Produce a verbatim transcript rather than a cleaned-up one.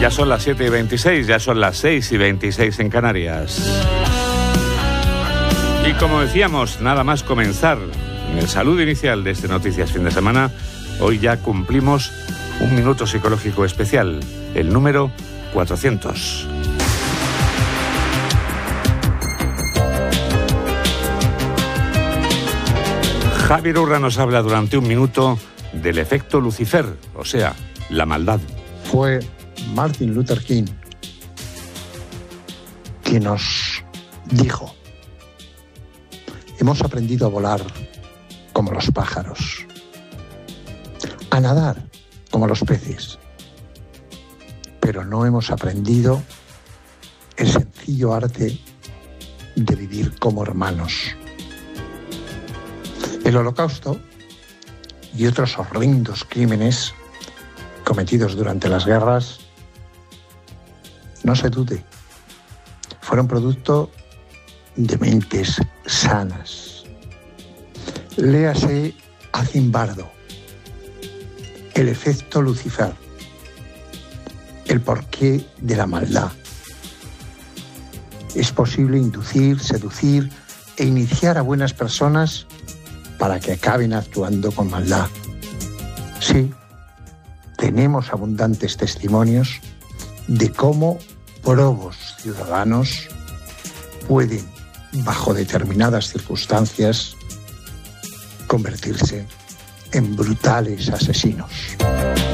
Ya son las siete y veintiséis, ya son las seis y veintiséis en Canarias. Y como decíamos, nada más comenzar en el saludo inicial de este Noticias Fin de Semana, hoy ya cumplimos un minuto psicológico especial, el número cuatrocientos. Javier Urra nos habla durante un minuto del efecto Lucifer, o sea, la maldad. Fue Martin Luther King quien nos dijo: hemos aprendido a volar como los pájaros, a nadar como los peces, pero no hemos aprendido el sencillo arte de vivir como hermanos. El Holocausto y otros horrendos crímenes cometidos durante las guerras, no se dude, fueron producto de mentes sanas. Léase a Zimbardo, El efecto Lucifer, el porqué de la maldad. Es posible inducir, seducir e iniciar a buenas personas para que acaben actuando con maldad. Sí, tenemos abundantes testimonios de cómo probos ciudadanos pueden, bajo determinadas circunstancias, convertirse en brutales asesinos.